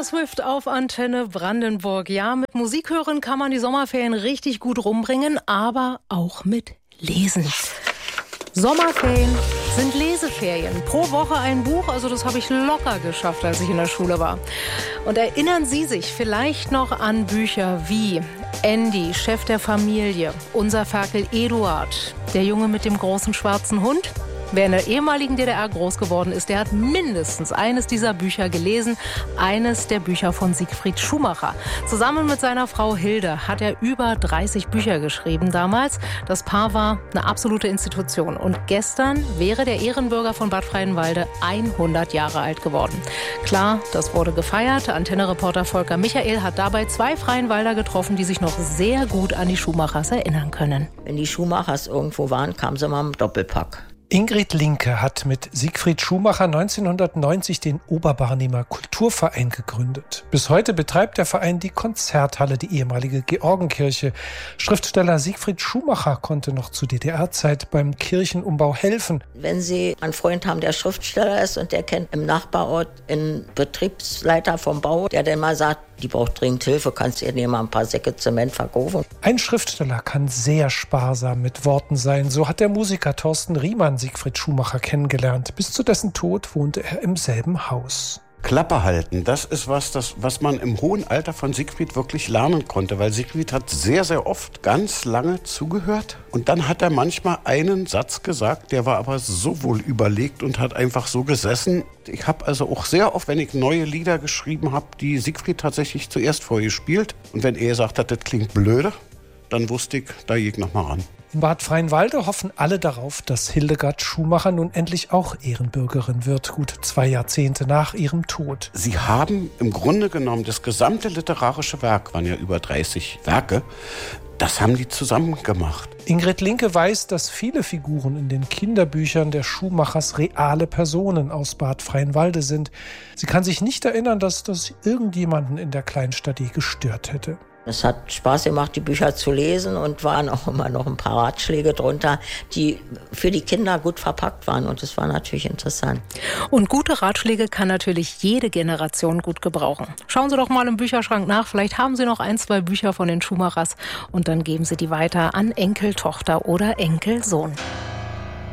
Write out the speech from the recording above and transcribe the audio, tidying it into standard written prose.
Taylor Swift auf Antenne Brandenburg. Ja, mit Musik hören kann man die Sommerferien richtig gut rumbringen, aber auch mit Lesen. Sommerferien sind Leseferien. Pro Woche ein Buch, also das habe ich locker geschafft, als ich in der Schule war. Und erinnern Sie sich vielleicht noch an Bücher wie Andy, Chef der Familie, Unser Ferkel Eduard, Der Junge mit dem großen schwarzen Hund? Wer in der ehemaligen DDR groß geworden ist, der hat mindestens eines dieser Bücher gelesen. Eines der Bücher von Siegfried Schumacher. Zusammen mit seiner Frau Hilde hat er über 30 Bücher geschrieben damals. Das Paar war eine absolute Institution. Und gestern wäre der Ehrenbürger von Bad Freienwalde 100 Jahre alt geworden. Klar, das wurde gefeiert. Antenne-Reporter Volker Michael hat dabei 2 Freienwalder getroffen, die sich noch sehr gut an die Schumachers erinnern können. Wenn die Schumachers irgendwo waren, kamen sie mal im Doppelpack. Ingrid Linke hat mit Siegfried Schumacher 1990 den Oberbarnimer Kulturverein gegründet. Bis heute betreibt der Verein die Konzerthalle, die ehemalige Georgenkirche. Schriftsteller Siegfried Schumacher konnte noch zu DDR-Zeit beim Kirchenumbau helfen. Wenn Sie einen Freund haben, der Schriftsteller ist und der kennt im Nachbarort einen Betriebsleiter vom Bau, der dann mal sagt, die braucht dringend Hilfe, kannst du ihr mal ein paar Säcke Zement verkaufen. Ein Schriftsteller kann sehr sparsam mit Worten sein. So hat der Musiker Thorsten Riemann Siegfried Schumacher kennengelernt. Bis zu dessen Tod wohnte er im selben Haus. Klappe halten, das ist was man im hohen Alter von Siegfried wirklich lernen konnte, weil Siegfried hat sehr, sehr oft ganz lange zugehört und dann hat er manchmal einen Satz gesagt, der war aber so wohl überlegt und hat einfach so gesessen. Ich habe also auch sehr oft, wenn ich neue Lieder geschrieben habe, die Siegfried tatsächlich zuerst vorgespielt und wenn er gesagt hat, das klingt blöde, dann wusste ich, da gehe ich noch mal ran. In Bad Freienwalde hoffen alle darauf, dass Hildegard Schumacher nun endlich auch Ehrenbürgerin wird, gut 2 Jahrzehnte nach ihrem Tod. Sie haben im Grunde genommen das gesamte literarische Werk, waren ja über 30 Werke, das haben die zusammen gemacht. Ingrid Linke weiß, dass viele Figuren in den Kinderbüchern der Schumachers reale Personen aus Bad Freienwalde sind. Sie kann sich nicht erinnern, dass das irgendjemanden in der Kleinstadt je gestört hätte. Es hat Spaß gemacht, die Bücher zu lesen und waren auch immer noch ein paar Ratschläge drunter, die für die Kinder gut verpackt waren und es war natürlich interessant. Und gute Ratschläge kann natürlich jede Generation gut gebrauchen. Schauen Sie doch mal im Bücherschrank nach, vielleicht haben Sie noch 1, 2 Bücher von den Schumachers und dann geben Sie die weiter an Enkeltochter oder Enkelsohn.